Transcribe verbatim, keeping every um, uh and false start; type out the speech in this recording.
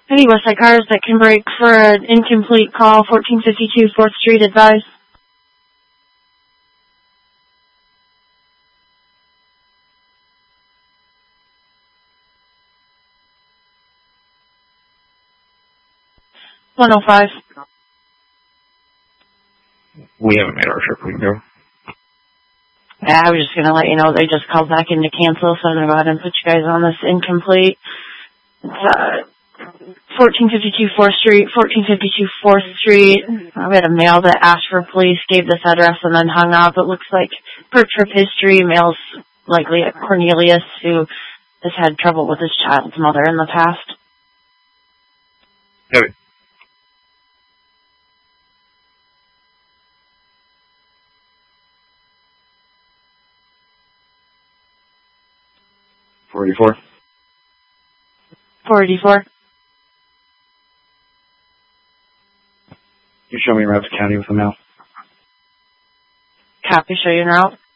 Any Westside cars that can break for an incomplete call, fourteen fifty-two fourth Street, advise. one oh five. We haven't made our trip. We can go. Yeah, I was just going to let you know they just called back in to cancel, so I'm going to go ahead and put you guys on this incomplete. It's, uh, fourteen fifty-two fourth Street, fourteen fifty-two fourth Street. We had a male that asked for police, gave this address, and then hung up. It looks like, per trip history, male's likely a Cornelius who has had trouble with his child's mother in the past. Okay. four eighty-four. four eighty-four. You show me around the county with them now. Copy, show you en route.